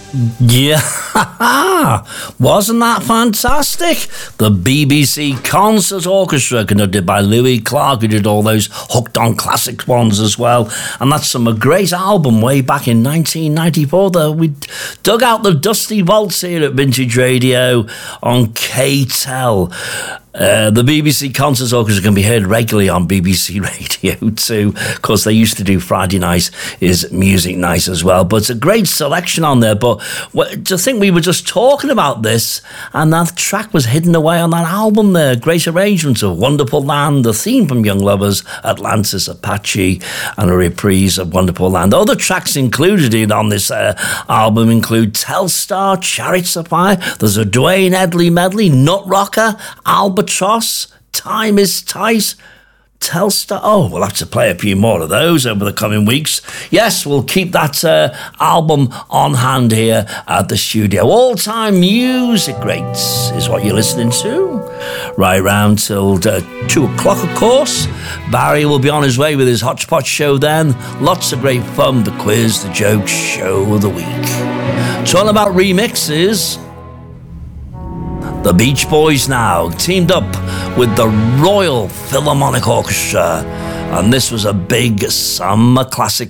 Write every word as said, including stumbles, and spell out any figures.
Yeah, wasn't that fantastic? The B B C Concert Orchestra, conducted by Louis Clark, who did all those Hooked on Classics ones as well. And that's from a great album way back in nineteen ninety-four. That we dug out the dusty vaults here at Vintage Radio on K T E L. Uh, the B B C Concert Orchestra can be heard regularly on B B C Radio too. Of course, they used to do Friday night is music night as well. But it's a great selection on there. But to think we were just talking about this and that track was hidden away on that album there. Great arrangements of Wonderful Land, the theme from Young Lovers, Atlantis, Apache, and a reprise of Wonderful Land. Other tracks included in on this uh, album include Telstar, Chariots of Fire, there's a Dwayne Edley medley, Nut Rocker, Albatross, Time is Tight, Telstar. Oh, we'll have to play a few more of those over the coming weeks. Yes, we'll keep that uh, album on hand here at the studio. All-time music greats is what you're listening to. Right round till uh, two o'clock, of course. Barry will be on his way with his Hodgepodge show then. Lots of great fun, the quiz, the joke, show of the week. Talking about remixes, the Beach Boys now teamed up with the Royal Philharmonic Orchestra, and this was a big summer classic